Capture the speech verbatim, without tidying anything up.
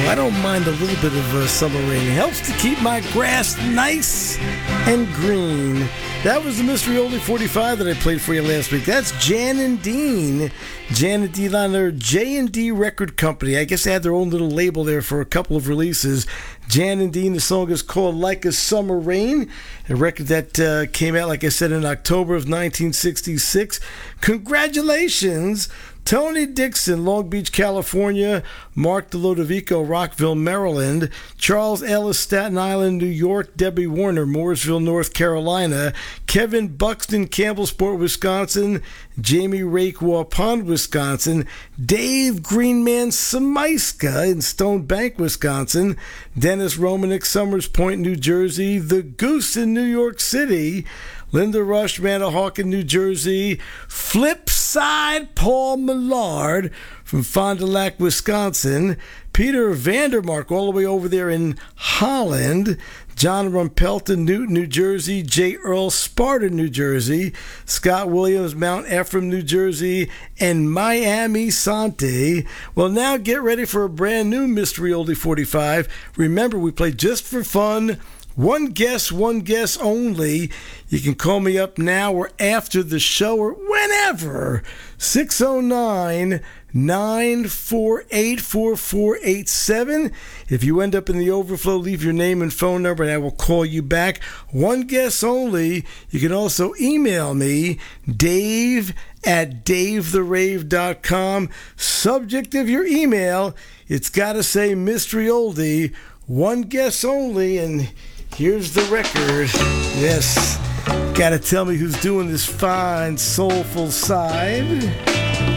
I don't mind a little bit of uh, summer rain. It helps to keep my grass nice and green. That was the Mystery Oldie forty-five that I played for you last week. That's Jan and Dean. Jan and Dean on their J and D Record Company. I guess they had their own little label there for a couple of releases. Jan and Dean, the song is called Like a Summer Rain, a record that uh, came out, like I said, in October of nineteen sixty-six. Congratulations, Tony Dixon, Long Beach, California. Mark DeLodovico, Rockville, Maryland. Charles Ellis, Staten Island, New York. Debbie Warner, Mooresville, North Carolina. Kevin Buxton, Campbellsport, Wisconsin. Jamie Rake, Waupun, Wisconsin. Dave Greenman Samaiska in Stone Bank, Wisconsin. Dennis Romanek, Summers Point, New Jersey. The Goose in New York City. Linda Rush, Manahawkin, New Jersey. Flipside, Paul Millard from Fond du Lac, Wisconsin. Peter Vandermark, all the way over there in Holland. John Rumpelton, Newton, New Jersey. J. Earl, Sparta, New Jersey. Scott Williams, Mount Ephraim, New Jersey. And Miami Sante. Well, now get ready for a brand new Mystery Oldie forty-five. Remember, we play just for fun. One guess, one guess only. You can call me up now or after the show or whenever. six oh nine, nine four eight, four four eight seven. If you end up in the overflow, leave your name and phone number and I will call you back. One guess only. You can also email me, Dave at dave the rave dot com. Subject of your email, it's got to say Mystery Oldie. One guess only, and here's the record. Yes, gotta tell me who's doing this fine, soulful side.